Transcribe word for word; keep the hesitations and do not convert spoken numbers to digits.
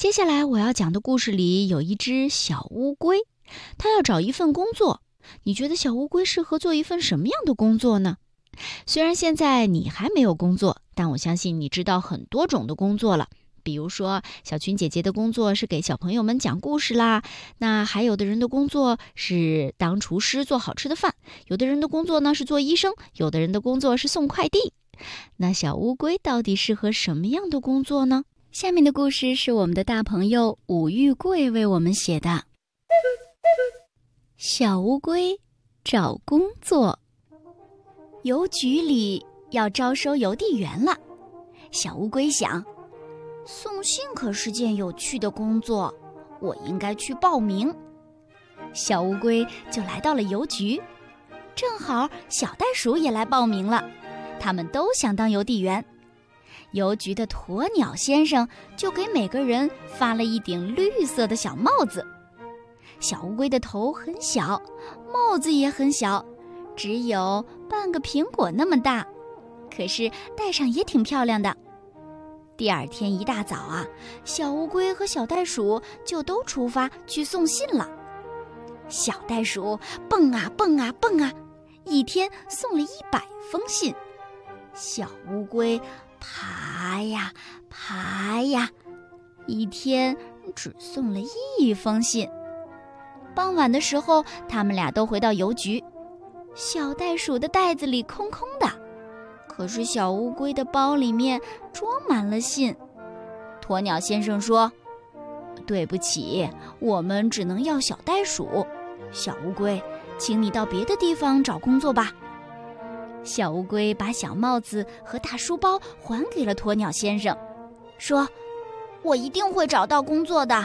接下来我要讲的故事里有一只小乌龟，它要找一份工作。你觉得小乌龟适合做一份什么样的工作呢？虽然现在你还没有工作，但我相信你知道很多种的工作了。比如说，小群姐姐的工作是给小朋友们讲故事啦，那还有的人的工作是当厨师做好吃的饭，有的人的工作呢是做医生，有的人的工作是送快递。那小乌龟到底适合什么样的工作呢？下面的故事是我们的大朋友武玉贵为我们写的。小乌龟找工作。邮局里要招收邮递员了，小乌龟想，送信可是件有趣的工作，我应该去报名。小乌龟就来到了邮局，正好小袋鼠也来报名了，他们都想当邮递员。邮局的鸵鸟先生就给每个人发了一顶绿色的小帽子。小乌龟的头很小，帽子也很小，只有半个苹果那么大，可是戴上也挺漂亮的。第二天一大早啊，小乌龟和小袋鼠就都出发去送信了。小袋鼠蹦啊蹦啊蹦啊，一天送了一百封信。小乌龟爬呀爬呀，一天只送了一封信。傍晚的时候，他们俩都回到邮局，小袋鼠的袋子里空空的，可是小乌龟的包里面装满了信。鸵鸟先生说，对不起，我们只能要小袋鼠。小乌龟，请你到别的地方找工作吧。小乌龟把小帽子和大书包还给了鸵鸟先生，说，我一定会找到工作的。